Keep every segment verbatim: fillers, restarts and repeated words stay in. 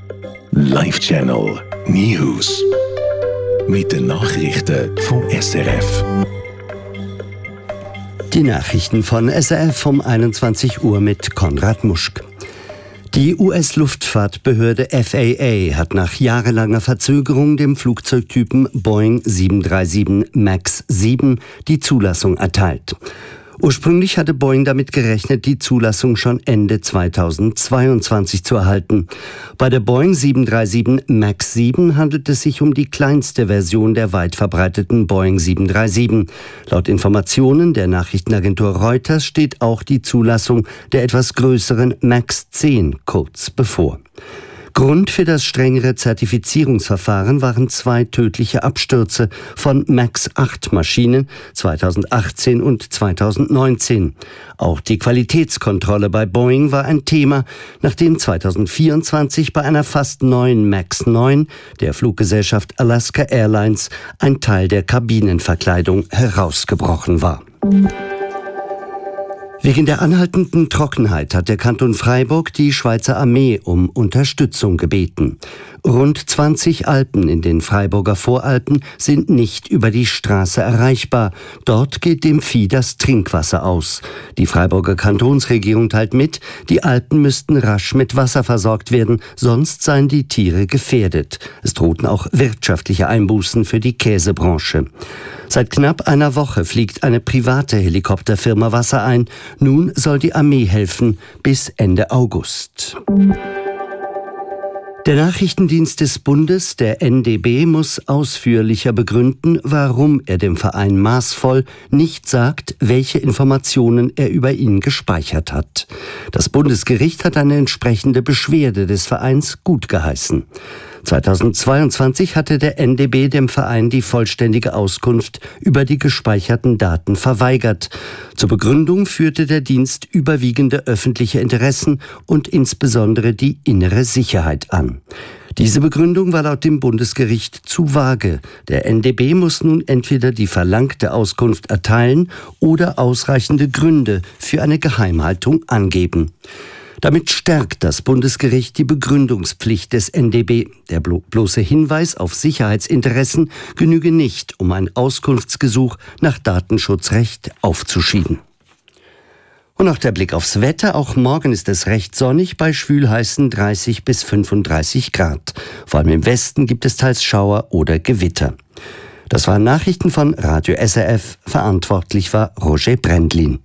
Live Channel News. Mit den Nachrichten vom S R F. Die Nachrichten von S R F um einundzwanzig Uhr mit Konrad Muschk. Die U S-Luftfahrtbehörde F A A hat nach jahrelanger Verzögerung dem Flugzeugtypen Boeing sieben drei sieben Max sieben die Zulassung erteilt. Ursprünglich hatte Boeing damit gerechnet, die Zulassung schon Ende zweitausendzweiundzwanzig zu erhalten. Bei der Boeing sieben drei sieben Max sieben handelt es sich um die kleinste Version der weit verbreiteten Boeing sieben drei sieben. Laut Informationen der Nachrichtenagentur Reuters steht auch die Zulassung der etwas größeren Max zehn kurz bevor. Grund für das strengere Zertifizierungsverfahren waren zwei tödliche Abstürze von Max acht Maschinen zweitausendachtzehn und zweitausendneunzehn. Auch die Qualitätskontrolle bei Boeing war ein Thema, nachdem zweitausendvierundzwanzig bei einer fast neuen Max neun der Fluggesellschaft Alaska Airlines ein Teil der Kabinenverkleidung herausgebrochen war. Wegen der anhaltenden Trockenheit hat der Kanton Freiburg die Schweizer Armee um Unterstützung gebeten. Rund zwanzig Alpen in den Freiburger Voralpen sind nicht über die Straße erreichbar. Dort geht dem Vieh das Trinkwasser aus. Die Freiburger Kantonsregierung teilt mit, die Alpen müssten rasch mit Wasser versorgt werden, sonst seien die Tiere gefährdet. Es drohten auch wirtschaftliche Einbußen für die Käsebranche. Seit knapp einer Woche fliegt eine private Helikopterfirma Wasser ein. Nun soll die Armee helfen bis Ende August. Der Nachrichtendienst des Bundes, der N D B, muss ausführlicher begründen, warum er dem Verein Maßvoll nicht sagt, welche Informationen er über ihn gespeichert hat. Das Bundesgericht hat eine entsprechende Beschwerde des Vereins gutgeheißen. zweitausendzweiundzwanzig hatte der N D B dem Verein die vollständige Auskunft über die gespeicherten Daten verweigert. Zur Begründung führte der Dienst überwiegende öffentliche Interessen und insbesondere die innere Sicherheit an. Diese Begründung war laut dem Bundesgericht zu vage. Der N D B muss nun entweder die verlangte Auskunft erteilen oder ausreichende Gründe für eine Geheimhaltung angeben. Damit stärkt das Bundesgericht die Begründungspflicht des N D B. Der blo- bloße Hinweis auf Sicherheitsinteressen genüge nicht, um ein Auskunftsgesuch nach Datenschutzrecht aufzuschieben. Und noch der Blick aufs Wetter. Auch morgen ist es recht sonnig bei schwülheißen dreißig bis fünfunddreißig Grad. Vor allem im Westen gibt es teils Schauer oder Gewitter. Das waren Nachrichten von Radio S R F. Verantwortlich war Roger Brendlin.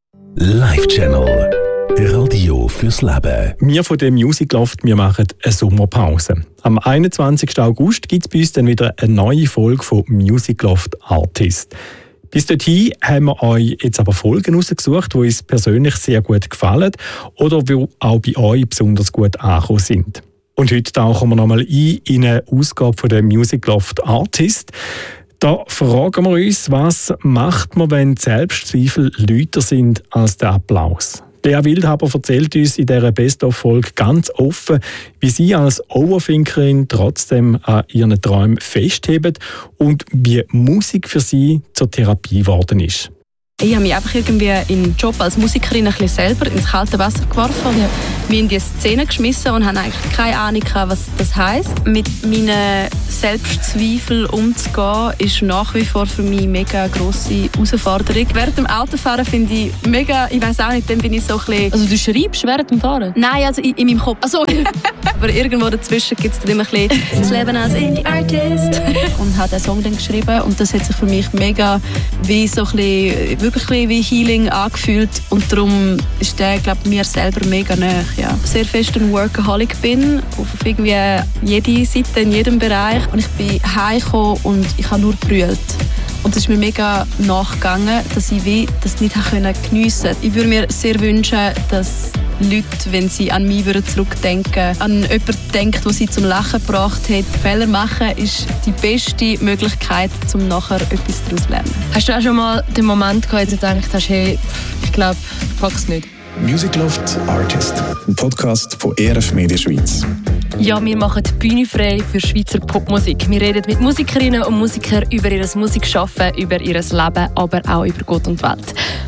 Live Channel. Radio fürs Leben. Wir von der Music Loft, wir machen eine Sommerpause. Am einundzwanzigsten August gibt es bei uns dann wieder eine neue Folge von Music Loft Artist. Bis dorthin haben wir euch jetzt aber Folgen rausgesucht, die uns persönlich sehr gut gefallen oder die auch bei euch besonders gut angekommen sind. Und heute tauchen wir nochmal ein in eine Ausgabe von der Music Loft Artist. Da fragen wir uns, was macht man, wenn die Selbstzweifel lauter sind als der Applaus? Lea Wildhaber erzählt uns in dieser Best-of-Folge ganz offen, wie sie als Overthinkerin trotzdem an ihren Träumen festhebt und wie Musik für sie zur Therapie geworden ist. Ich habe mich einfach irgendwie in den Job als Musikerin ein bisschen selber ins kalte Wasser geworfen. Ich habe mich in die Szene geschmissen und habe eigentlich keine Ahnung, was das heisst. Mit meinen Selbstzweifeln umzugehen, ist nach wie vor für mich eine mega grosse Herausforderung. Während dem Autofahren finde ich mega, ich weiss auch nicht, dann bin ich so ein bisschen... Also du schreibst während dem Fahren? Nein, also in, in meinem Kopf. Also, aber irgendwo dazwischen gibt es dann immer ein bisschen das Leben als Indie-Artist. Und habe den Song dann geschrieben und das hat sich für mich mega wie so ein bisschen, wirklich ein bisschen wie Healing angefühlt und darum ist der, glaube ich, mir selber mega nahe. Ja. Sehr fest ein Workaholic bin, auf irgendwie jede Seite, in jedem Bereich. Und ich bin heimgekommen und ich habe nur gebrüllt. Und es ist mir mega nachgegangen, dass ich wie das nicht geniessen konnte. Ich würde mir sehr wünschen, dass Leute, wenn sie an mich zurückdenken, an jemanden denken, der sie zum Lachen gebracht hat. Fehler machen ist die beste Möglichkeit, um nachher etwas daraus zu lernen. Hast du auch schon mal den Moment gehabt, wo du gedacht hast, hey, ich glaube, ich packe es nicht? Music Loft Artist, ein Podcast von E R F Media Schweiz. Ja, wir machen die Bühne frei für Schweizer Popmusik. Wir reden mit Musikerinnen und Musikern über ihr Musikschaffen, über ihr Leben, aber auch über Gott und die Welt.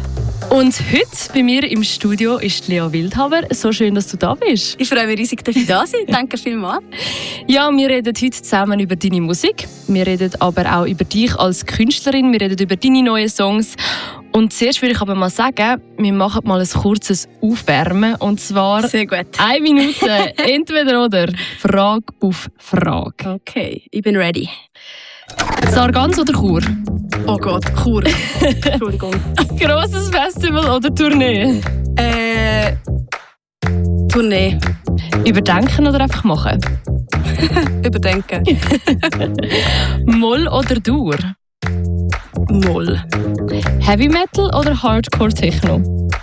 Und heute bei mir im Studio ist Lea Wildhaber. So schön, dass du da bist. Ich freue mich riesig, dass ich da sein. Danke vielmals. Ja, wir reden heute zusammen über deine Musik. Wir reden aber auch über dich als Künstlerin. Wir reden über deine neuen Songs. Und zuerst würde ich aber mal sagen, wir machen mal ein kurzes Aufwärmen. Und zwar Sehr gut. eine Minute, entweder oder. Frage auf Frage. Okay, ich bin ready. Sargans oder Chur? Oh Gott, Chur. Entschuldigung. Grosses Festival oder Tournee? Äh, Tournee. Überdenken oder einfach machen? Überdenken. Moll oder Dur? Moll. Heavy Metal oder Hardcore Techno?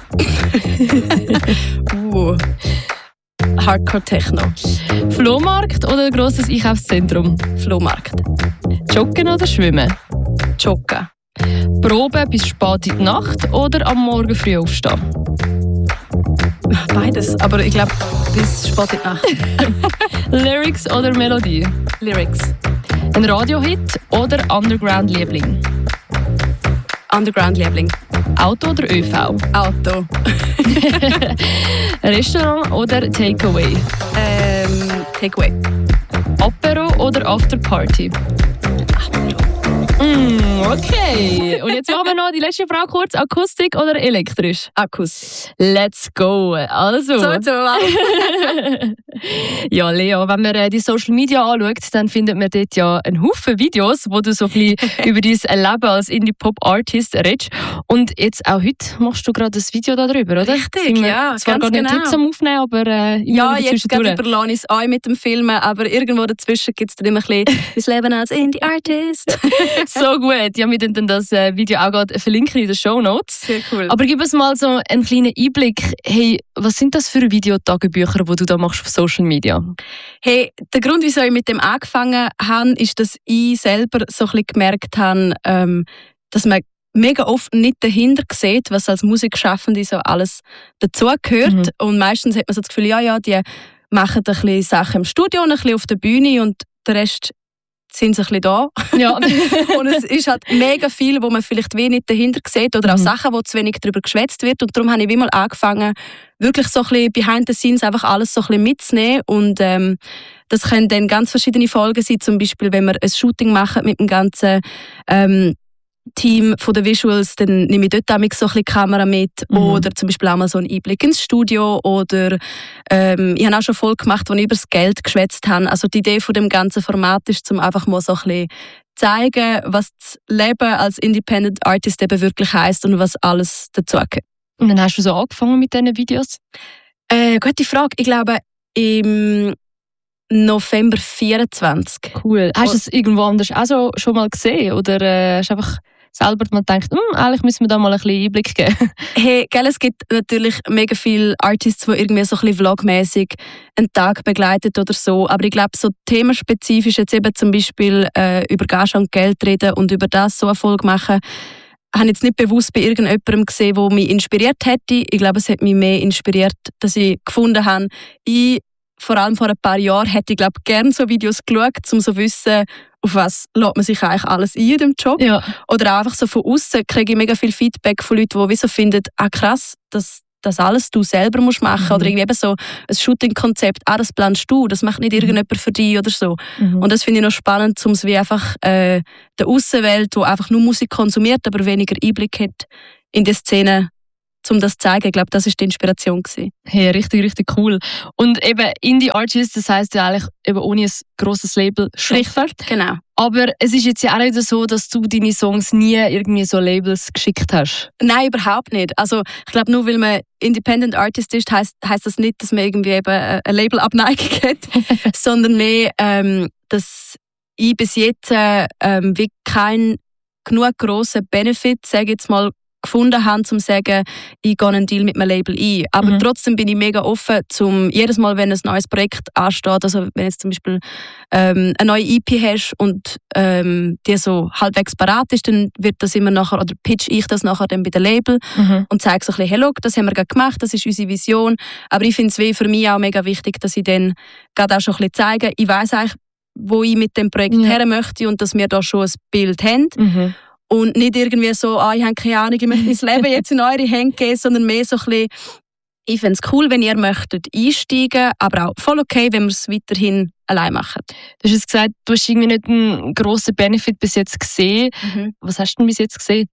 uh. Hardcore Techno. Flohmarkt oder grosses Einkaufszentrum? Flohmarkt. Joggen oder Schwimmen? Joggen. Proben bis spät in die Nacht oder am Morgen früh aufstehen? Beides, aber ich glaube bis spät in die Nacht. Lyrics oder Melodie? Lyrics. Ein Radiohit oder Underground-Liebling? Underground-Liebling. Auto oder ÖV? Auto. Restaurant oder Takeaway? Ähm, Takeaway. Apero oder Afterparty? Mm, okay. Und jetzt machen wir noch die letzte Frage kurz. Akustik oder elektrisch? Akkus. Let's go. Also. So, so. Ja, Lea, wenn man äh, die Social Media anschaut, dann findet man dort ja einen Haufen Videos, wo du so ein bisschen über dein Leben als Indie-Pop-Artist redest. Und jetzt auch heute machst du gerade ein Video darüber, oder? Richtig, Sind wir ja, zwar ganz gar nicht genau. heute zum Aufnehmen, aber äh, Ja, jetzt gerade zwischendurch. überlasse ich es euch mit dem Filmen, aber irgendwo dazwischen gibt es dann immer ein bisschen mein Leben als Indie-Artist. So gut. Ja, wir werden dann das äh, Video auch gerade verlinken in den Shownotes. Sehr cool. Aber gib uns mal so einen kleinen Einblick. Hey, was sind das für Videotagebücher, die du da machst auf Social Media? Hey, der Grund, wieso ich mit dem angefangen habe, ist, dass ich selber so ein bisschen gemerkt habe, ähm, dass man mega oft nicht dahinter sieht, was als Musikschaffende so alles dazugehört. Mhm. Und meistens hat man so das Gefühl, ja, ja, die machen ein bisschen Sachen im Studio und ein bisschen auf der Bühne und der Rest sind sie ein bisschen da. Ja. Und es ist halt mega viel, wo man vielleicht wenig dahinter sieht oder auch mhm. Sachen, wo zu wenig darüber geschwätzt wird. Und darum habe ich wie mal angefangen, wirklich so ein bisschen behind the scenes einfach alles so ein bisschen mitzunehmen. Und ähm, das können dann ganz verschiedene Folgen sein. Zum Beispiel, wenn wir ein Shooting machen mit dem ganzen ähm, Team von den Visuals, dann nehme ich dort auch so ein bisschen die Kamera mit. Mhm. Oder zum Beispiel auch mal so einen Einblick ins Studio. Oder ähm, ich habe auch schon Folgen gemacht, wo ich über das Geld geschwätzt habe. Also die Idee von dem ganzen Format ist, um einfach mal so ein bisschen zeigen, was das Leben als Independent Artist eben wirklich heisst und was alles dazugehört. Und dann hast du so angefangen mit diesen Videos? Äh, gute Frage. Ich glaube, im November vierundzwanzig. Cool. Hast du es irgendwo anders auch so schon mal gesehen? Oder äh, hast du einfach selber mal gedacht, hm, eigentlich müssen wir da mal ein bisschen Einblick geben? Hey, gell, es gibt natürlich mega viele Artists, die irgendwie so ein bisschen vlogmäßig einen Tag begleiten oder so. Aber ich glaube, so themenspezifisch jetzt eben zum Beispiel äh, über Gage und Geld reden und über das so eine Folge machen, habe ich jetzt nicht bewusst bei irgendjemandem gesehen, der mich inspiriert hätte. Ich glaube, es hat mich mehr inspiriert, dass ich gefunden habe, ich, vor allem vor ein paar Jahren, hätte ich glaube gerne so Videos geschaut, um so zu wissen, auf was lässt man sich eigentlich alles ein in dem Job. Ja. Oder auch einfach so von außen kriege ich mega viel Feedback von Leuten, die wie so finden, ah krass, das, das alles du selber musst machen. Mhm. Oder irgendwie eben so ein Shooting-Konzept, ah, das planst du, das macht nicht mhm. irgendjemand für dich oder so. Mhm. Und das finde ich noch spannend, um es wie einfach äh, der Aussenwelt, die einfach nur Musik konsumiert, aber weniger Einblick hat in die Szene, um das zu zeigen. Ich glaube, das war die Inspiration gewesen. Hey, richtig, richtig cool. Und eben Indie-Artist, das heisst ja eigentlich eben ohne ein grosses Label schlechter. Genau. Aber es ist jetzt ja auch nicht so, dass du deine Songs nie irgendwie so Labels geschickt hast. Nein, überhaupt nicht. Also ich glaube, nur weil man Independent Artist ist, heisst, heisst das nicht, dass man irgendwie eben eine Labelabneigung hat, sondern mehr, ähm, dass ich bis jetzt ähm, wie keinen genug grossen Benefit, sage ich jetzt mal, gefunden haben, um zu sagen, ich gehe einen Deal mit einem Label ein. Aber mhm. trotzdem bin ich mega offen, zum jedes Mal, wenn ein neues Projekt ansteht, also wenn jetzt zum Beispiel ähm, eine neue E P hast und ähm, die so halbwegs parat ist, dann wird das immer nachher, oder pitch ich das nachher dann bei dem Label mhm. und zeige so ein bisschen, hey, look, das haben wir gerade gemacht, das ist unsere Vision. Aber ich finde es für mich auch mega wichtig, dass ich dann gerade auch schon ein bisschen zeige, ich weiss eigentlich, wo ich mit dem Projekt ja. her möchte und dass wir da schon ein Bild haben. Mhm. Und nicht irgendwie so, ah, ich habe keine Ahnung, ich möchte mein Leben jetzt in eure Hände geben, sondern mehr so ein bisschen, ich fände es cool, wenn ihr möchtet einsteigen, aber auch voll okay, wenn wir es weiterhin allein machen. Du hast jetzt gesagt, du hast irgendwie nicht einen grossen Benefit bis jetzt gesehen. Mhm. Was hast du denn bis jetzt gesehen?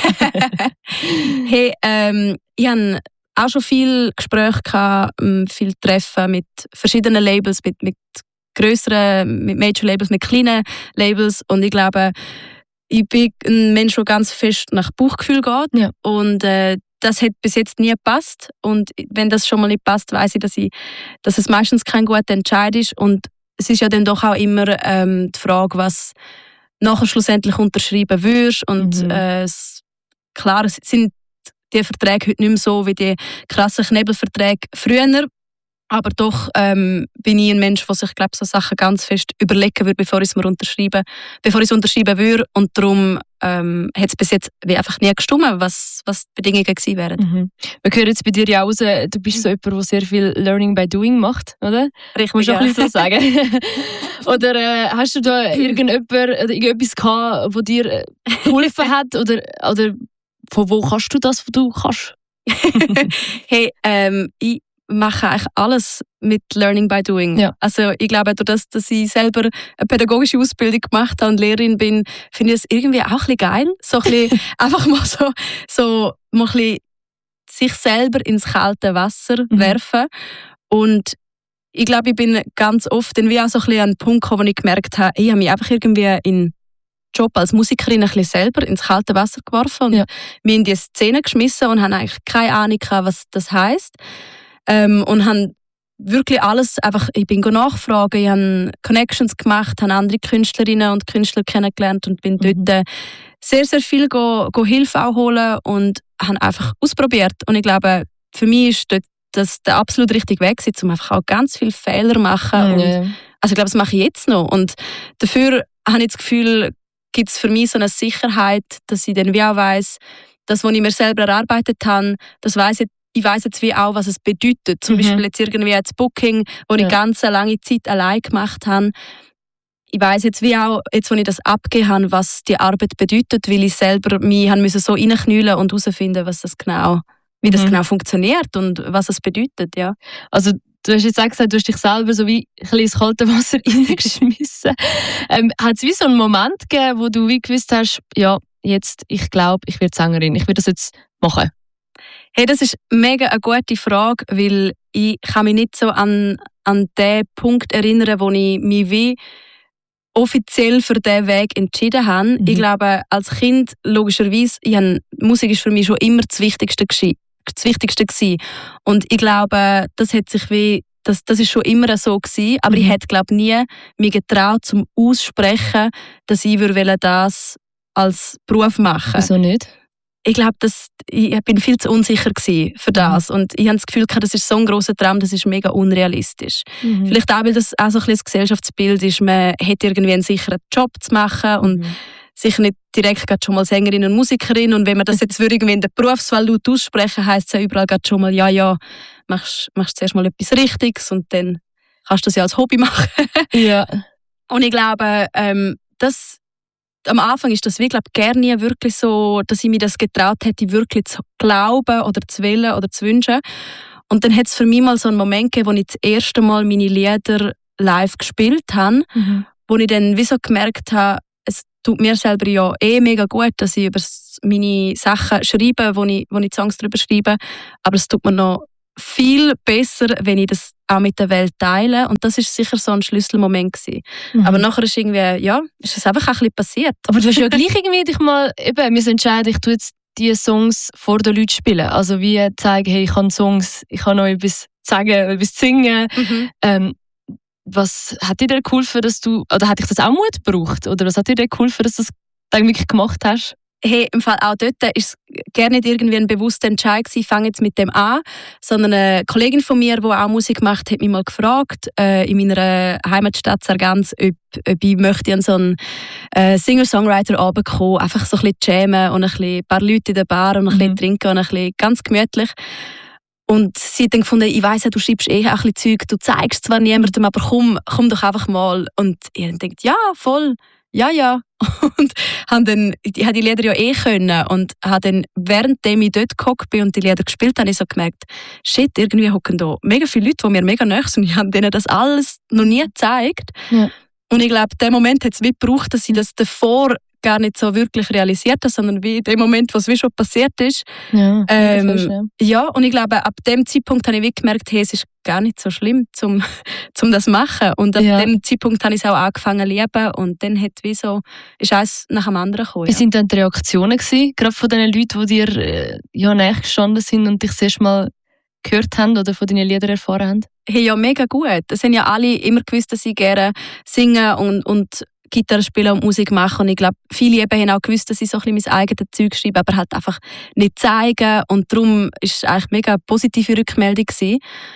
Hey, ähm, ich habe auch schon viele Gespräche gehabt, viele Treffen mit verschiedenen Labels, mit, mit grösseren, mit Major-Labels, mit kleinen Labels. Und ich glaube, ich bin ein Mensch, der ganz fest nach Bauchgefühl geht. Ja. Und äh, das hat bis jetzt nie gepasst. Und wenn das schon mal nicht passt, weiss ich, dass, ich, dass es meistens kein guter Entscheid ist. Und es ist ja dann doch auch immer ähm, die Frage, was nachher schlussendlich unterschreiben wirst. Und mhm. äh, es, klar, es sind die Verträge heute nicht mehr so wie die krassen Knebelverträge früher. Aber doch ähm, bin ich ein Mensch, der sich, glaube so Sachen ganz fest überlegen würde, bevor ich es mir unterschreiben, bevor ich es unterschreiben würde. Und darum ähm, hat es bis jetzt wie einfach nie gestimmt, was, was die Bedingungen gewesen wären. Mhm. Wir hören jetzt bei dir ja raus, du bist so jemand, der sehr viel Learning by Doing macht, oder? Richtig, musst du ja. auch ein bisschen so sagen. Oder äh, hast du da irgendjemand oder irgendetwas gehabt, das dir geholfen hat? Oder, oder von wo kannst du das, was du kannst? Hey, ähm, ich mache eigentlich alles mit Learning by Doing. Ja. Also ich glaube, dadurch, dass ich selber eine pädagogische Ausbildung gemacht habe und Lehrerin bin, finde ich es irgendwie auch ein bisschen geil. So ein bisschen einfach mal so, so mal ein bisschen sich selber ins kalte Wasser mhm. werfen. Und ich glaube, ich bin ganz oft dann wie auch so ein bisschen an den Punkt gekommen, wo ich gemerkt habe, ich habe mich einfach irgendwie in Job als Musikerin ein bisschen selber ins kalte Wasser geworfen und ja. mich in die Szene geschmissen und habe eigentlich keine Ahnung gehabt, was das heisst. Ähm, und haben wirklich alles einfach, ich bin nachfragen, ich habe Connections gemacht, habe andere Künstlerinnen und Künstler kennengelernt und bin mhm. dort sehr, sehr viel go, go Hilfe auch holen und habe einfach ausprobiert. Und ich glaube, für mich ist dort das der absolut richtige Weg, um einfach auch ganz viele Fehler zu machen. Mhm. Und, also ich glaube, das mache ich jetzt noch. Und dafür habe ich das Gefühl, gibt es für mich so eine Sicherheit, dass ich dann wie auch weiss, das, was ich mir selber erarbeitet habe, das weiss ich Ich weiss jetzt wie auch, was es bedeutet. Zum mhm. Beispiel jetzt irgendwie das Booking, das ja. ich ganz eine lange Zeit allein gemacht habe. Ich weiss jetzt wie auch, jetzt wo ich das abgegeben habe, was die Arbeit bedeutet, weil ich selber mich musste so reinknüllen und herausfinden, was das genau, wie das mhm. genau funktioniert und was es bedeutet. Ja. Also du hast jetzt auch gesagt, du hast dich selber so wie ein bisschen ins kalte Wasser reingeschmissen. ähm, hat es wie so einen Moment gegeben, wo du wie gewusst hast, ja, jetzt, ich glaube, ich werde Sängerin, ich will das jetzt machen? Hey, das ist mega eine gute Frage, weil ich kann mich nicht so an, an den Punkt erinnern, wo ich mich wie offiziell für diesen Weg entschieden habe. Mhm. Ich glaube, als Kind, logischerweise, ich habe, Musik ist für mich schon immer das Wichtigste gewesen. Das Wichtigste gewesen. Und ich glaube, das hat sich wie, das, das ist schon immer so gewesen, aber mhm. ich hätte, glaube nie mich getraut, zum Aussprechen, dass ich das als Beruf machen würde. Wieso nicht? Ich glaube, ich bin viel zu unsicher für das. Mhm. Und ich habe das Gefühl, das ist so ein grosser Traum, das ist mega unrealistisch. Mhm. Vielleicht auch, weil das auch so ein bisschen das Gesellschaftsbild ist, man hat irgendwie einen sicheren Job zu machen und mhm. sicher nicht direkt schon mal Sängerin und Musikerin. Und wenn man das jetzt irgendwie in der Berufswahl laut aussprechen, heisst es ja überall schon mal, ja, ja, machst, machst zuerst mal etwas Richtiges und dann kannst du das ja als Hobby machen. Ja. Und ich glaube, ähm, das am Anfang ist das wirklich gar nie wirklich so, dass ich mir das getraut hätte, wirklich zu glauben oder zu wollen oder zu wünschen. Und dann hat es für mich mal so einen Moment gegeben, wo ich das erste Mal meine Lieder live gespielt habe, mhm. wo ich dann wie so gemerkt habe, es tut mir selber ja eh mega gut, dass ich über meine Sachen schreibe, wo ich, wo ich Songs darüber schreibe, aber es tut mir noch viel besser, wenn ich das auch mit der Welt teile. Und das ist sicher so ein Schlüsselmoment gewesen. Mhm. Aber nachher ist irgendwie, ja, ist es einfach auch ein bisschen passiert. Aber du hast ja gleich irgendwie dich mal, eben, wir entscheiden, ich tue jetzt diese Songs vor den Leuten spielen. Also wie zeigen, hey, ich habe Songs, ich kann noch etwas sagen, etwas singen. Mhm. Ähm, was hat dir denn geholfen, dass du, oder hat dich das auch Mut gebraucht? Oder was hat dir denn geholfen, dass du das dann wirklich gemacht hast? Hey, im Fall auch dort war es gerne nicht irgendwie ein bewusster Entscheid gewesen, ich fange jetzt mit dem an, sondern eine Kollegin von mir, die auch Musik macht, hat mich mal gefragt, äh, in meiner Heimatstadt Sargans, ob, ob ich möchte an so einen äh, Singer-Songwriter-Abend kommen, einfach so ein bisschen jammen und ein, bisschen, ein paar Leute in der Bar und ein mhm. bisschen trinken und ein bisschen ganz gemütlich. Und sie hat dann gefunden, ich weiss ja, du schreibst eh ein bisschen Zeug, du zeigst zwar niemandem, aber komm, komm doch einfach mal. Und ich habe gedacht, ja, voll. ja, ja. Und habe dann, ich habe die Lieder ja eh können und habe dann, währenddem ich dort gehockt bin und die Lieder gespielt habe, ich so gemerkt, shit, irgendwie hocken da mega viele Leute, die mir mega nahe sind und ich habe denen das alles noch nie gezeigt. Ja. Und ich glaube, in dem Moment hat es wie gebraucht, dass ich das davor gar nicht so wirklich realisiert habe, sondern wie in dem Moment, was wie schon passiert ist. Ja, ähm, ja, und ich glaube, ab dem Zeitpunkt habe ich wie gemerkt, hey, es ist gar nicht so schlimm, zum, zum das zu machen. Und ab ja. dem Zeitpunkt habe ich es auch angefangen zu lieben und dann hat wie so, ist eins nach dem anderen gekommen. Wie ja. sind dann die Reaktionen gewesen, gerade von den Leuten, die dir äh, ja, näher gestanden sind und dich das erste Mal gehört haben oder von deinen Liedern erfahren haben? Hey, ja, mega gut. Es haben ja alle immer gewusst, dass sie gerne singen und, und Gitarre spielen und Musik machen. Und ich glaube, viele eben haben auch gewusst, dass ich so ein bisschen mein eigenes Zeug schreibe, aber halt einfach nicht zeigen. Und darum war es eigentlich mega eine positive Rückmeldung gewesen.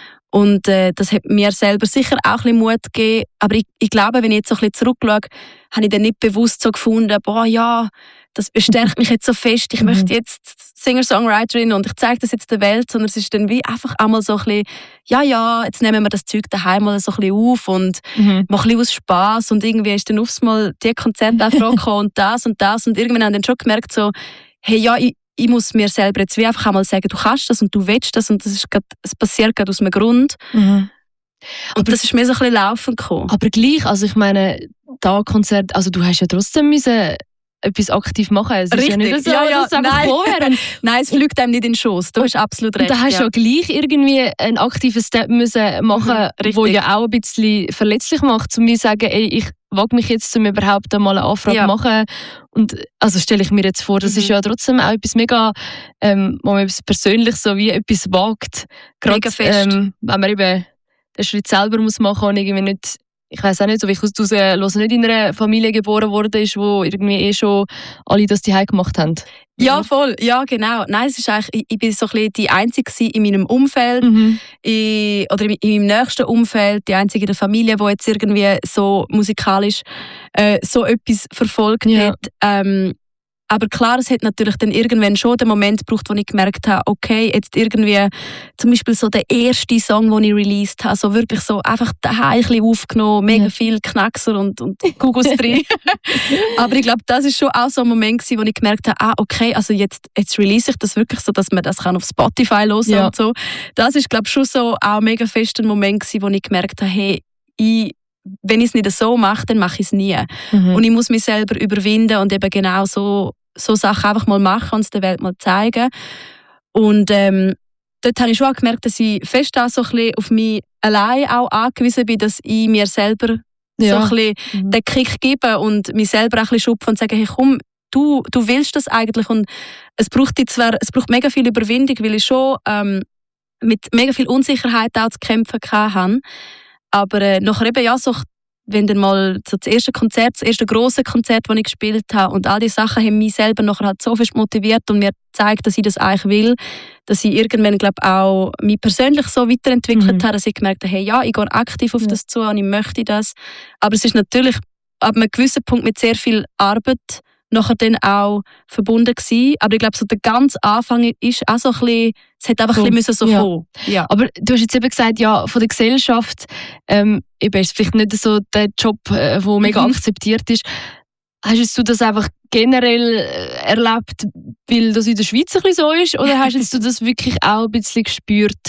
Und äh, das hat mir selber sicher auch ein bisschen Mut gegeben. Aber ich, ich glaube, wenn ich jetzt so ein bisschen zurückschaue, habe ich dann nicht bewusst so gefunden, boah, ja, das bestärkt mich jetzt so fest, ich mhm. möchte jetzt Singer-Songwriterin und ich zeige das jetzt der Welt, sondern es ist dann wie einfach einmal so ein bisschen, ja, ja, jetzt nehmen wir das Zeug daheim mal so ein bisschen auf und mhm. machen ein bisschen aus Spass und irgendwie ist dann aufs Mal die Konzerte auch und das und das und irgendwann haben dann schon gemerkt so, hey, ja, ich, ich muss mir selber jetzt wie einfach einmal sagen, du kannst das und du willst das und das ist grad, es passiert gerade aus einem Grund. Mhm. Und aber, das ist mir so ein bisschen laufend gekommen. Aber gleich, also ich meine, da Konzert, also du hast ja trotzdem müssen etwas aktiv machen. Es Richtig, ist ja nicht so, ja, ja. dass es einfach vorher. Nein, es fliegt einem nicht in den Schoss. Du hast absolut recht. Da hast du ja. ja gleich irgendwie einen aktiven Step müssen machen, mhm, der ja auch ein bisschen verletzlich macht, um mir zu sagen, ey, ich wage mich jetzt, um überhaupt einmal eine Anfrage zu ja. machen. Und also stelle ich mir jetzt vor, das mhm. ist ja trotzdem auch etwas mega, ähm, wo man etwas persönlich so wie etwas wagt. Gerade, mega fest. Ähm, wenn man eben den Schritt selber muss machen und irgendwie nicht, ich weiss auch nicht, so wie ich aus Hause nicht in einer Familie geboren wurde, wo irgendwie eh schon alle das daheim gemacht haben. Ja, voll. Ja, genau. Nein, es ist eigentlich, ich, ich bin so ein bisschen die Einzige in meinem Umfeld mhm. ich, oder in, in meinem nächsten Umfeld, die Einzige in der Familie, die jetzt irgendwie so musikalisch äh, so etwas verfolgt ja. hat. Ähm, Aber klar, es hat natürlich dann irgendwann schon den Moment gebraucht, wo ich gemerkt habe, okay, jetzt irgendwie zum Beispiel so der erste Song, den ich released habe, so wirklich so einfach daheim ein bisschen aufgenommen, mega ja. viel Knackser und, und Gugus drin. Aber ich glaube, das ist schon auch so ein Moment gewesen, wo ich gemerkt habe, ah, okay, also jetzt, jetzt release ich das wirklich so, dass man das kann auf Spotify hören ja. und so. Das ist, glaube ich, schon so auch mega fest ein Moment gewesen, wo ich gemerkt habe, hey, ich wenn ich es nicht so mache, dann mache ich es nie. Mhm. Und ich muss mich selber überwinden und eben genau so, so Sachen einfach mal machen und es der Welt mal zeigen. Und ähm, dort habe ich schon auch gemerkt, dass ich fest auch so ein bisschen auf mich allein auch angewiesen bin, dass ich mir selber ja. so ein bisschen mhm. den Kick gebe und mich selber auch ein bisschen schupfe und sage, hey komm, du, du willst das eigentlich. Und es braucht, jetzt zwar, es braucht mega viel Überwindung, weil ich schon ähm, mit mega viel Unsicherheit auch zu kämpfen hatte. Aber äh, nachher eben, ja, so, wenn dann mal so das erste Konzert, das erste grosse Konzert, das ich gespielt habe und all diese Sachen haben mich selber nachher halt so fest motiviert und mir gezeigt, dass ich das eigentlich will, dass ich irgendwann, glaube auch mich persönlich so weiterentwickelt mhm. habe, dass ich gemerkt habe, hey, ja, ich gehe aktiv auf ja. das zu und ich möchte das. Aber es ist natürlich ab einem gewissen Punkt mit sehr viel Arbeit nachher dann auch verbunden gewesen. Aber ich glaube, so der ganze Anfang ist auch so ein bisschen, es hätte einfach so, ein bisschen so ja. kommen. Ja. Aber du hast jetzt eben gesagt, ja, von der Gesellschaft ähm, eben ist es vielleicht nicht so der Job, der äh, mega mhm. akzeptiert ist. Hast du das einfach generell erlebt, weil das in der Schweiz ein bisschen so ist? Oder hast du das wirklich auch ein bisschen gespürt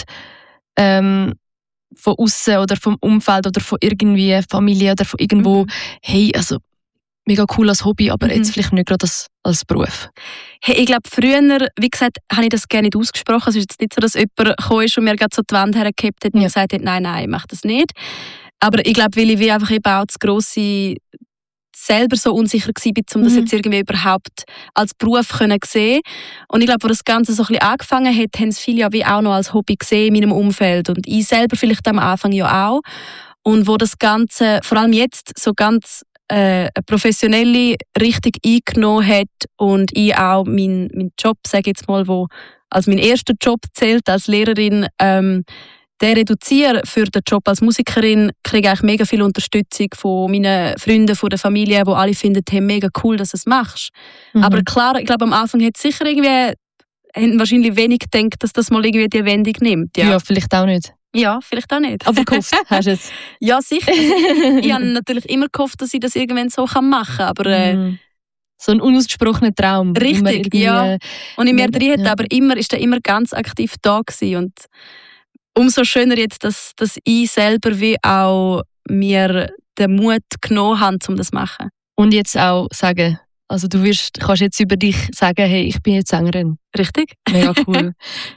ähm, von außen oder vom Umfeld oder von irgendwie Familie oder von irgendwo, mhm. hey, also mega cool als Hobby, aber mhm. jetzt vielleicht nicht gerade als, als Beruf? Hey, ich glaube, früher, wie gesagt, habe ich das gerne nicht ausgesprochen. Es ist jetzt nicht so, dass jemand gekommen ist und mir gerade so die Wand hergekippt hat und ja. gesagt hat, nein, nein, ich mache das nicht. Aber ich glaube, weil ich wie einfach eben auch das grosse selber so unsicher war, um das mhm. jetzt irgendwie überhaupt als Beruf können sehen. Und ich glaube, wo das Ganze so ein bisschen angefangen hat, haben es viele ja wie auch noch als Hobby gesehen in meinem Umfeld. Und ich selber vielleicht am Anfang ja auch. Und wo das Ganze, vor allem jetzt, so ganz äh, eine professionelle Richtung eingenommen hat und ich auch meinen mein Job, sage ich jetzt mal, wo als mein erster Job zählt als Lehrerin, ähm, der reduziere für den Job als Musikerin, kriege ich mega viel Unterstützung von meinen Freunden, von der Familie, die alle finden, hey, mega cool, dass du es machst. Mhm. Aber klar, ich glaube, am Anfang hat es sicher irgendwie, haben wahrscheinlich wenig gedacht, dass das mal irgendwie die Wendung nimmt. Ja, ja vielleicht auch nicht. Ja, vielleicht auch nicht. Aber gehofft hast du es? Ja, sicher. Also, ich habe natürlich immer gehofft, dass ich das irgendwann so machen kann, aber... Äh, mm. So ein unausgesprochener Traum. Richtig, ja. Und in mir drin ja. aber immer, ist er immer ganz aktiv da gewesen. Und umso schöner jetzt, dass, dass ich selber wie auch mir den Mut genommen habe, um das zu machen. Und jetzt auch sagen, also du wirst, kannst jetzt über dich sagen, hey, ich bin jetzt Sängerin. Richtig? Mega cool.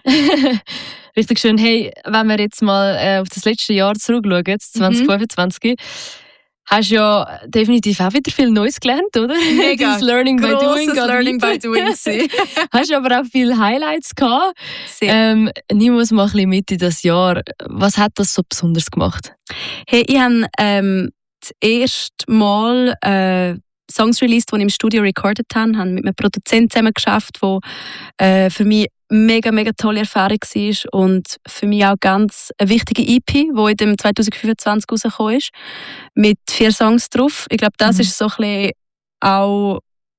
Richtig schön. Hey, wenn wir jetzt mal äh, auf das letzte Jahr zurückschauen, zwanzig fünfundzwanzig, mhm. hast du ja definitiv auch wieder viel Neues gelernt, oder? Mega. Das Learning by Doing. Learning by Doing. Hast du aber auch viele Highlights gehabt. Sehr. Ähm, nimm uns mal ein bisschen mit in das Jahr. Was hat das so besonders gemacht? Hey, ich habe ähm, das erste Mal äh, Songs released, die ich im Studio recorded habe. Ich habe mit einem Produzenten zusammen geschafft, der äh, für mich mega, mega tolle Erfahrung war und für mich auch ganz eine wichtige E P, die in dem zwanzig fünfundzwanzig rausgekommen ist, mit vier Songs drauf. Ich glaube, das mhm. ist so ein bisschen auch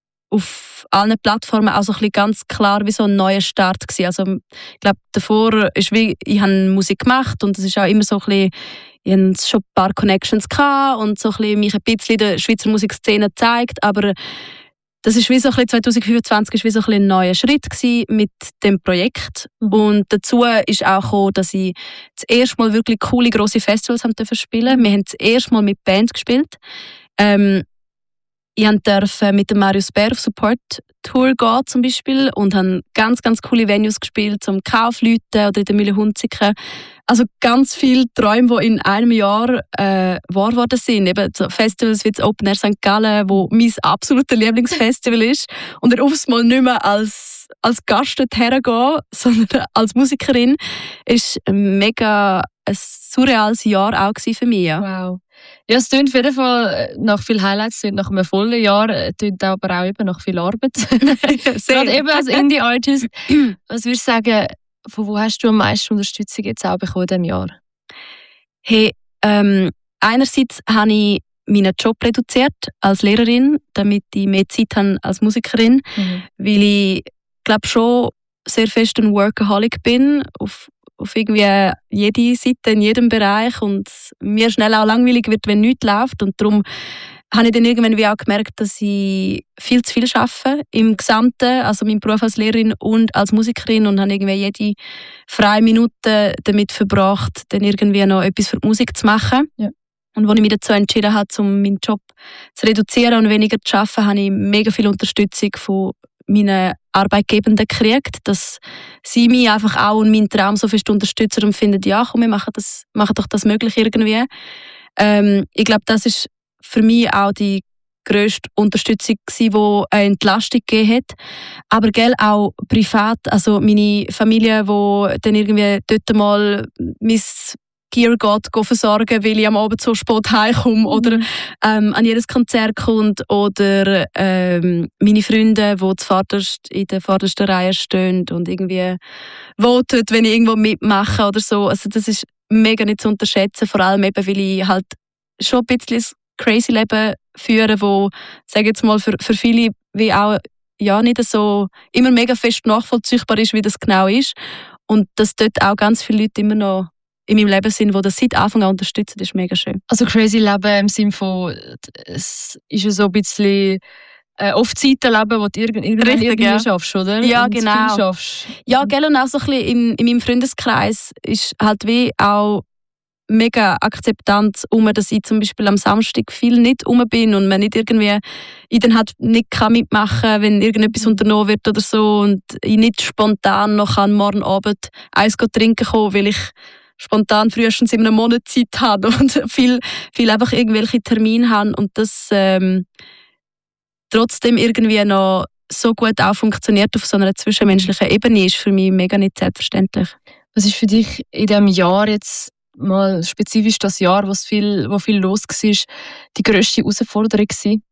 auf allen Plattformen auch so ein bisschen ganz klar wie so ein neuer Start gewesen. Also ich glaube, davor ist wie, ich habe Musik gemacht und es ist auch immer so ein bisschen, ich hatte schon ein paar Connections gehabt und so ein bisschen mich ein bisschen in der Schweizer Musikszene gezeigt, aber das ist wie so ein bisschen, zwanzig fünfundzwanzig ist wie so ein, ein neuer Schritt gewesen mit dem Projekt. Mhm. Und dazu ist auch gekommen, dass ich das erste Mal wirklich coole, grosse Festivals haben dürfen spielen. Wir haben das erste Mal mit Band gespielt. Ähm, ich durfte mit dem Marius Bär auf Support-Tour gehen zum Beispiel und habe ganz, ganz coole Venues gespielt, zum Kaufleuten oder in der Mühle Hunziken. Also ganz viele Träume, die in einem Jahr äh, wahr geworden sind. Eben so Festivals wie das Open Air Sankt Gallen, wo mein absolutes Lieblingsfestival ist. Und dann aufs Mal nicht mehr als, als Gast hergehen, sondern als Musikerin, ist ein mega ein surreales Jahr auch für mich. Ja. Wow. Ja, es klingt auf jeden Fall nach vielen Highlights, es klingt nach einem vollen Jahr, es klingt aber auch eben nach viel Arbeit. Gerade eben als Indie-Artist. Was würdest du sagen, von wo hast du am meisten Unterstützung jetzt auch bekommen in diesem Jahr? Hey, ähm, einerseits habe ich meinen Job reduziert als Lehrerin, damit ich mehr Zeit habe als Musikerin, mhm. weil ich glaube schon sehr fest ein Workaholic bin, auf auf irgendwie jede Seite, in jedem Bereich und mir schnell auch langweilig wird, wenn nichts läuft und darum habe ich dann irgendwann wie auch gemerkt, dass ich viel zu viel arbeite im Gesamten, also meinen Beruf als Lehrerin und als Musikerin und habe irgendwie jede freie Minute damit verbracht, dann irgendwie noch etwas für die Musik zu machen. Ja. Und als ich mich dazu entschieden habe, um meinen Job zu reduzieren und weniger zu arbeiten, habe ich mega viel Unterstützung von meinen Arbeitgebenden gekriegt, dass sie mich einfach auch und meinen Traum so fest unterstützen und finden, ja komm, wir machen, das, machen doch das möglich irgendwie. Ähm, ich glaube, das ist für mich auch die grösste Unterstützung gewesen, die eine Entlastung gegeben hat. Aber gell, auch privat, also meine Familie, die dann irgendwie dort mal mein Gear geht, geht versorgen, weil ich am Abend so spät heimkomme mhm. oder ähm, an jedes Konzert kommt oder ähm, meine Freunde, die zuvorderst in der vordersten Reihe stehen und irgendwie voten, wenn ich irgendwo mitmache oder so. Also das ist mega nicht zu unterschätzen, vor allem eben, weil ich halt schon ein bisschen ein crazy Leben führe, wo, sage jetzt mal, für, für viele wie auch ja, nicht so immer mega fest nachvollziehbar ist, wie das genau ist und dass dort auch ganz viele Leute immer noch in meinem Leben sind, die das seit Anfang an unterstützen, ist mega schön. Also crazy Leben im Sinne von, es ist ja so ein bisschen äh, oft Zeiten leben, wo du irgend, irgendwann Richtig, irgendwie ja. schaffst, oder? Ja, und genau. Schaffst. Ja, gell, und auch so ein bisschen in, in meinem Freundeskreis ist halt wie auch mega Akzeptanz um, dass ich zum Beispiel am Samstag viel nicht um bin und man nicht irgendwie, ich dann halt nicht kann mitmachen, wenn irgendetwas unternommen wird oder so und ich nicht spontan noch an morgen Abend eins trinken kann, weil ich spontan frühestens in einem Monat Zeit habe und viel, viel einfach irgendwelche Termine habe und das ähm, trotzdem irgendwie noch so gut auch funktioniert auf so einer zwischenmenschlichen Ebene, ist für mich mega nicht selbstverständlich. Was ist für dich in diesem Jahr jetzt mal spezifisch das Jahr, wo viel, wo viel los war, die grösste Herausforderung gewesen?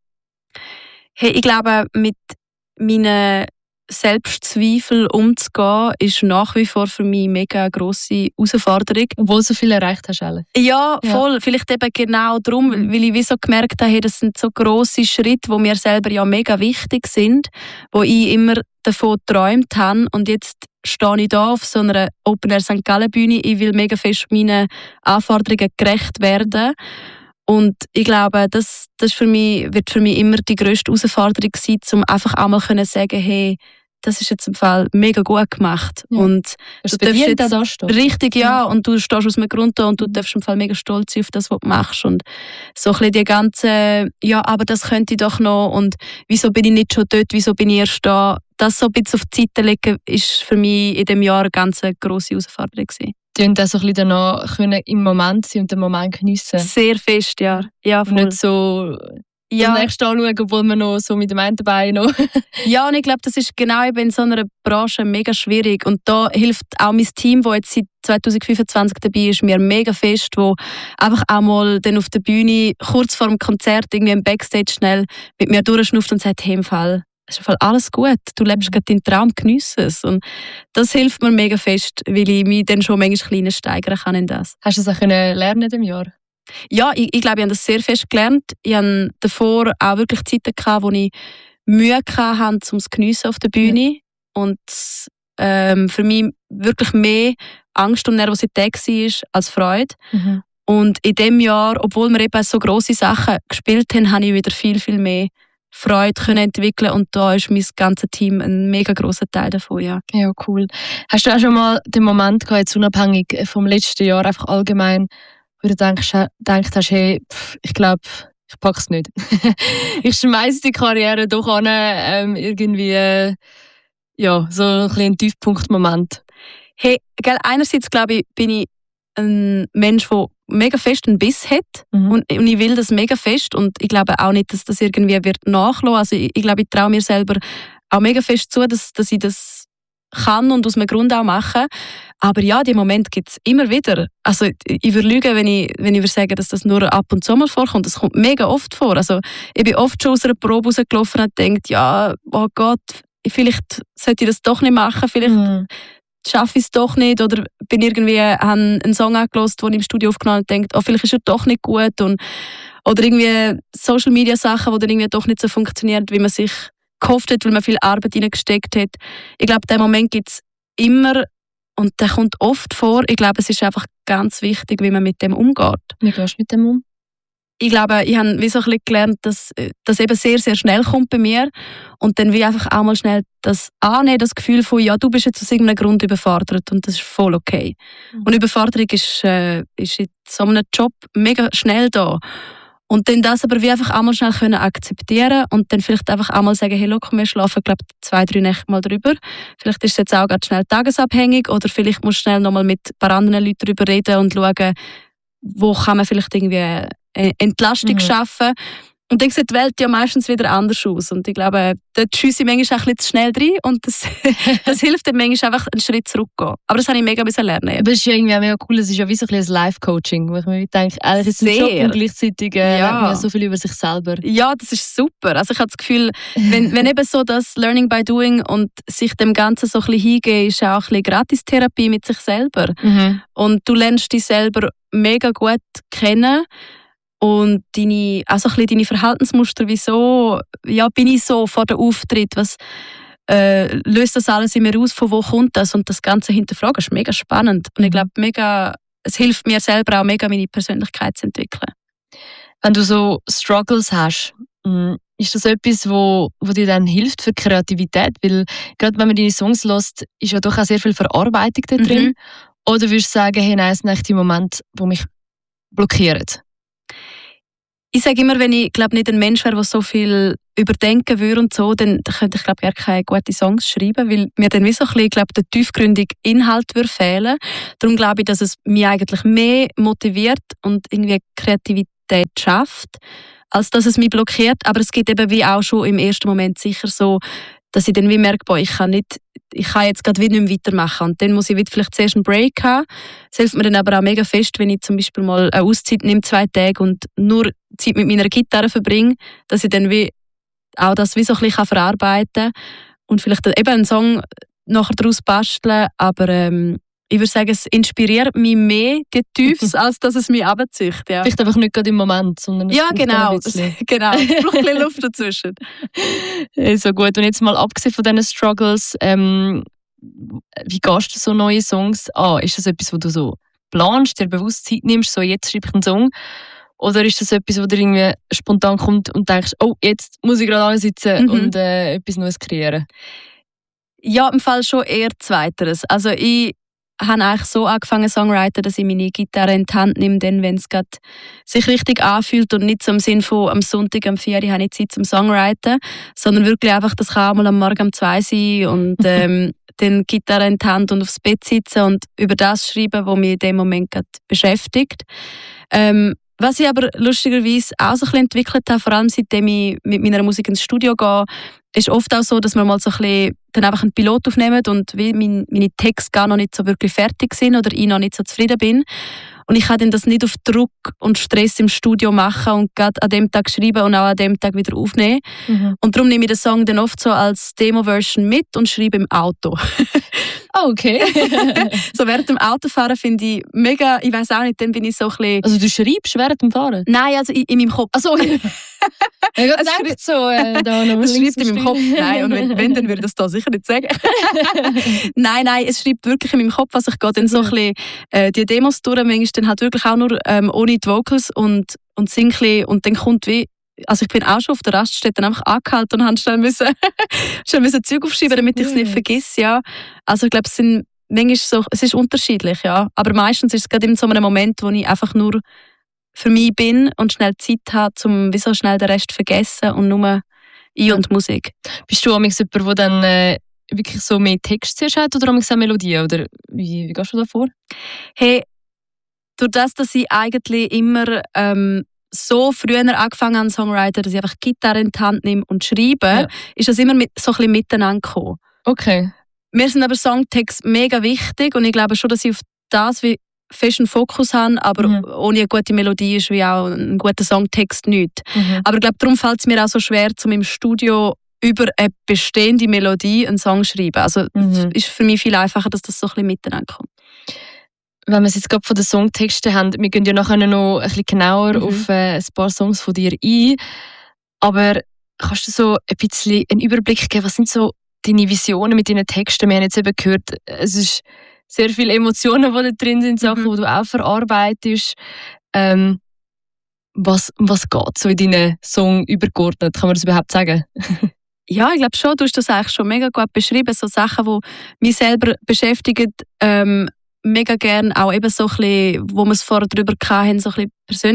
Hey, ich glaube, mit meinen Selbstzweifel umzugehen, ist nach wie vor für mich eine mega grosse Herausforderung. Obwohl du so viel erreicht hast, alle. Ja, voll. Ja. Vielleicht eben genau darum, weil ich wie so gemerkt habe, hey, das sind so grosse Schritte, die mir selber ja mega wichtig sind, wo ich immer davon geträumt habe. Und jetzt stehe ich da auf so einer Open Air Sankt Gallen Bühne. Ich will mega fest meinen Anforderungen gerecht werden. Und ich glaube, das, das für mich, wird für mich immer die grösste Herausforderung sein, um einfach auch mal zu sagen, hey, das ist jetzt im Fall mega gut gemacht. Ja. Und du darfst jetzt da stehen. Richtig, ja. ja. Und du stehst aus dem Grund da und du darfst im Fall mega stolz sein auf das, was du machst. Und so ein bisschen die ganze, ja, aber das könnte ich doch noch und wieso bin ich nicht schon dort, wieso bin ich erst da? Das so ein bisschen auf die Seite legen, ist für mich in diesem Jahr eine ganz grosse Herausforderung gewesen. Du könnt auch so ein bisschen danach können im Moment sein und den Moment geniessen. Sehr fest, ja. Ja, voll. Und nicht so ja. das nächste anschauen, obwohl man noch so mit dem einen Bein noch... Ja, und ich glaube, das ist genau eben in so einer Branche mega schwierig. Und da hilft auch mein Team, das jetzt seit zwanzig fünfundzwanzig dabei ist, mir mega fest, wo einfach auch mal dann auf der Bühne, kurz vor dem Konzert, irgendwie im Backstage schnell mit mir durchschnufft und sagt, hey, im Fall, ist im Fall alles gut, du lebst gerade deinen Traum, geniesse es. Und das hilft mir mega fest, weil ich mich dann schon manchmal kleiner steigern kann in das. Hast du das auch lernen in diesem Jahr? Ja, ich, ich glaube, ich habe das sehr fest gelernt. Ich hatte davor auch wirklich Zeiten gehabt, wo ich Mühe hatte, um es zu geniessen auf der Bühne. Ja. Und ähm, für mich wirklich mehr Angst und Nervosität war als Freude. Mhm. Und in diesem Jahr, obwohl wir eben so grosse Sachen gespielt haben, habe ich wieder viel, viel mehr Freude können entwickeln und da ist mein ganzes Team ein mega grosser Teil davon, ja. Ja, cool. Hast du auch schon mal den Moment gehabt, jetzt unabhängig vom letzten Jahr, einfach allgemein, wo du denkst, denkst hast, hey, pff, ich glaube, ich packe es nicht. Ich schmeiße die Karriere doch an, ähm, irgendwie, äh, ja, so ein bisschen ein Tiefpunktmoment. Hey, gell, einerseits glaube ich, bin ich ein Mensch, der mega fest einen Biss hat mhm. und, und ich will das mega fest und ich glaube auch nicht, dass das irgendwie wird nachlassen. Also ich, ich glaube, ich traue mir selber auch mega fest zu, dass, dass ich das kann und aus einem Grund auch machen. Aber ja, die Momente gibt es immer wieder. Also ich würde lügen, wenn ich, wenn ich würde sagen, dass das nur ab und zu mal vorkommt. Das kommt mega oft vor. Also ich bin oft schon aus einer Probe rausgelaufen und denkt, ja, oh Gott, vielleicht sollte ich das doch nicht machen, vielleicht mhm. schaffe ich es doch nicht oder bin irgendwie habe einen Song angehört, den ich im Studio aufgenommen habe und denke, oh, vielleicht ist er doch nicht gut und, oder irgendwie Social Media Sachen, die dann irgendwie doch nicht so funktionieren, wie man sich gehofft hat, weil man viel Arbeit hineingesteckt hat. Ich glaube, diesen Moment gibt es immer und der kommt oft vor. Ich glaube, es ist einfach ganz wichtig, wie man mit dem umgeht. Wie gehst du mit dem um? Ich glaube, ich habe wie so ein bisschen gelernt, dass das eben sehr, sehr schnell kommt bei mir und dann wie einfach auch mal schnell das annehmen, das Gefühl von, ja, du bist jetzt aus irgendeinem Grund überfordert und das ist voll okay. Mhm. Und Überforderung ist, äh, ist in so einem Job mega schnell da. Und dann das aber wie einfach auch mal schnell können akzeptieren und dann vielleicht einfach auch mal sagen, hey, look, wir schlafen, glaube ich, zwei, drei Nächte mal drüber. Vielleicht ist es jetzt auch ganz schnell tagesabhängig oder vielleicht musst du schnell noch mal mit ein paar anderen Leuten drüber reden und schauen, wo kann man vielleicht irgendwie Entlastung mhm. schaffen. Und dann sieht die Welt ja meistens wieder anders aus. Und ich glaube, dort schiesse ich manchmal auch ein bisschen zu schnell rein und das, das hilft dann manchmal einfach, einen Schritt zurückzugehen. Aber das habe ich mega lernen. Aber es ist ja irgendwie auch mega cool, es ist ja wie so ein bisschen ein Life-Coaching, wo ich mir denke, eigentlich ist es ein Job und gleichzeitig äh, ja. lernt man ja so viel über sich selber. Ja, das ist super. Also ich habe das Gefühl, wenn, wenn eben so das Learning by Doing und sich dem Ganzen so ein bisschen hingehen, ist auch ein bisschen Gratistherapie mit sich selber. Mhm. Und du lernst dich selber mega gut kennen. Und deine, also ein bisschen deine Verhaltensmuster, wieso ja, bin ich so vor dem Auftritt, was äh, löst das alles in mir aus, von wo kommt das? Und das Ganze hinterfragen ist mega spannend. Und ich glaube, mega, es hilft mir selber auch mega, meine Persönlichkeit zu entwickeln. Wenn du so Struggles hast, ist das etwas, wo, wo dir dann hilft für Kreativität? Weil gerade wenn man deine Songs hört, ist ja doch auch sehr viel Verarbeitung da drin. Mhm. Oder würdest du sagen, hey, nein, es sind die Momente, die mich blockieren? Ich sage immer, wenn ich glaube nicht ein Mensch wäre, der so viel überdenken würde und so, dann könnte ich glaube gar keine guten Songs schreiben, weil mir dann wie so ein bisschen, glaube der tiefgründige Inhalt würde fehlen. Darum glaube ich, dass es mich eigentlich mehr motiviert und irgendwie Kreativität schafft, als dass es mich blockiert. Aber es gibt eben wie auch schon im ersten Moment sicher so, dass ich dann wie merke, boah, ich kann nicht, ich kann jetzt gerade wieder nicht mehr weitermachen. Und dann muss ich vielleicht zuerst einen Break haben. Es hilft mir dann aber auch mega fest, wenn ich zum Beispiel mal eine Auszeit nehme, zwei Tage und nur Zeit mit meiner Gitarre verbringe, dass ich dann wie auch das wie so ein bisschen verarbeiten kann und vielleicht eben einen Song nachher daraus basteln. Aber ähm, ich würde sagen, es inspiriert mich mehr, die Tiefs, als dass es mich runterzieht. Ja. Vielleicht einfach nicht gerade im Moment, sondern es ja, genau. genau. Es braucht ein bisschen Luft dazwischen. So gut. Und jetzt mal abgesehen von diesen Struggles, ähm, wie gehst du so neue Songs an? Ist das etwas, wo du so planst, dir bewusst Zeit nimmst, so jetzt schreibe ich einen Song? Oder ist das etwas, wo dir irgendwie spontan kommt und denkst, oh, jetzt muss ich gerade ansitzen mhm. und äh, etwas Neues kreieren? Ja, im Fall schon eher Zweiteres. Also ich habe eigentlich so angefangen Songwriter, dass ich meine Gitarre in die Hand nehme, dann, wenn es gerade sich richtig anfühlt und nicht so im Sinn von am Sonntag am vier Uhr habe ich Zeit zum Songwriten, sondern wirklich einfach, das kann auch mal am Morgen um zwei sein und ähm, dann die Gitarre in die Hand und aufs Bett sitzen und über das schreiben, was mich in dem Moment gerade beschäftigt. Ähm, was ich aber lustigerweise auch so ein bisschen entwickelt habe, vor allem seitdem ich mit meiner Musik ins Studio gehe, ist oft auch so, dass wir mal so ein bisschen dann einfach einen Pilot aufnehmen und wie mein, meine Texte gar noch nicht so wirklich fertig sind oder ich noch nicht so zufrieden bin. Und ich kann dann das nicht auf Druck und Stress im Studio machen und gerade an dem Tag schreiben und auch an dem Tag wieder aufnehmen. Mhm. Und darum nehme ich den Song dann oft so als Demo-Version mit und schreibe im Auto. Oh, okay. So während dem Autofahren finde ich mega, ich weiß auch nicht, dann bin ich so ein bisschen... Also du schreibst während dem Fahren? Nein, also in, in meinem Kopf. Ach so. Ich habe gedacht, so, äh, da noch es schreibt in meinem Kopf. Nein, und wenn, wenn dann würde ich das da sicher nicht sagen. nein, nein, es schreibt wirklich in meinem Kopf. Also ich gehe dann so ein bisschen äh, die Demos durch, manchmal dann halt wirklich auch nur ähm, ohne die Vocals und, und singe und dann kommt wie... Also ich bin auch schon auf der Raststätte einfach angehalten und habe schnell müssen, schnell müssen Zeug aufschreiben, damit ich es nicht vergesse. Ja. Also ich glaube, es sind manchmal so, es ist unterschiedlich, ja. Aber meistens ist es gerade in so einem Moment, wo ich einfach nur für mich bin und schnell Zeit habe, um wie so schnell den Rest zu vergessen und nur ich und Musik. Bist du jemand, der dann äh, wirklich so mehr Text zuerst hat oder auch Melodie? Oder wie, wie gehst du da vor? Hey, durch das, dass ich eigentlich immer ähm, so früher angefangen habe, Songwriter, dass ich einfach Gitarre in die Hand nehme und schreibe, ja. ist das immer mit, so ein bisschen miteinander gekommen. Okay. Mir sind aber Songtexte mega wichtig und ich glaube schon, dass ich auf das wie festen Fokus habe, aber mhm. ohne eine gute Melodie ist wie auch ein guter Songtext nichts. Mhm. Aber ich glaube, darum fällt es mir auch so schwer, um im Studio über eine bestehende Melodie einen Song zu schreiben. Also mhm. ist für mich viel einfacher, dass das so ein bisschen miteinander kommt. Wenn wir es jetzt gerade von den Songtexten haben, wir gehen ja nachher noch ein bisschen genauer mhm. auf äh, ein paar Songs von dir ein. Aber kannst du so ein bisschen einen Überblick geben, was sind so deine Visionen mit deinen Texten? Wir haben jetzt eben gehört, es ist sehr viele Emotionen, die da drin sind, Sachen, mhm. die du auch verarbeitest. Ähm, was, was geht so in deinen Song übergeordnet? Kann man das überhaupt sagen? Ja, ich glaube schon. Du hast das eigentlich schon mega gut beschrieben. So Sachen, die mich selber beschäftigen, ähm, mega gerne auch eben so ein bisschen, wo wir es vorher darüber hatten, so ein bisschen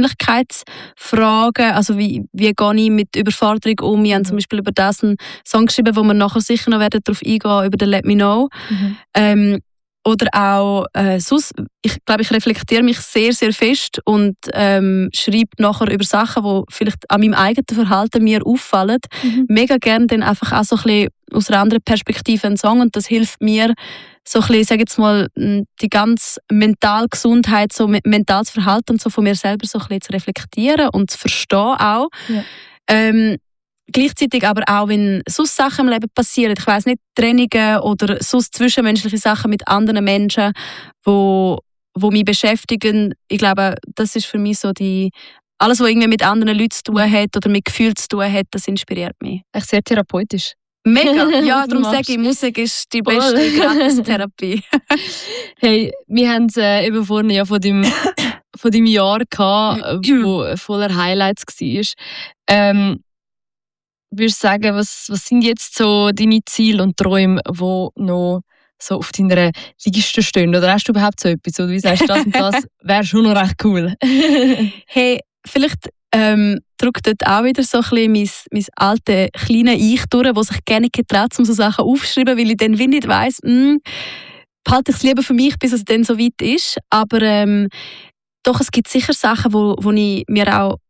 Persönlichkeitsfragen, also wie, wie gehe ich mit Überforderung um? Wir haben zum Beispiel über das einen Song geschrieben, wo wir nachher sicher noch werden darauf eingehen, über den Let Me Know. Mhm. Ähm, oder auch, äh, sonst, ich glaube, ich reflektiere mich sehr, sehr fest und ähm, schreibe nachher über Sachen, die vielleicht an meinem eigenen Verhalten mir auffallen. Mhm. Mega gerne dann einfach auch so ein bisschen aus einer anderen Perspektive einen Song und das hilft mir, so ein bisschen, sage jetzt mal, die ganze mentale Gesundheit, so mentales Verhalten so von mir selber so ein bisschen zu reflektieren und zu verstehen auch. Ja. Ähm, gleichzeitig aber auch, wenn sonst Sachen im Leben passieren, ich weiss nicht, Trennungen oder sonst zwischenmenschliche Sachen mit anderen Menschen, wo, wo mich beschäftigen. Ich glaube, das ist für mich so die, alles, was irgendwie mit anderen Leuten zu tun hat oder mit Gefühlen zu tun hat, das inspiriert mich. Echt sehr therapeutisch. Mega, ja, darum sage ich, Musik ist die beste oh. Gratistherapie. Hey, wir haben es äh, eben vorhin ja von deinem, von deinem Jahr gehabt, wo voller Highlights war. Ähm, würdest du sagen, was, was sind jetzt so deine Ziele und Träume, die noch so auf deiner Liste stehen? Oder hast du überhaupt so etwas, wo du sagst, das und das wäre schon noch recht cool? Hey, vielleicht ähm, drückt dort auch wieder so ein bisschen mein, mein altes, kleines Ich durch, das sich gerne getraut, um so Sachen aufzuschreiben, weil ich dann wie nicht weiss, mh, behalte ich es lieber für mich, bis es dann so weit ist. Aber ähm, doch, es gibt sicher Sachen, wo, wo ich mir auch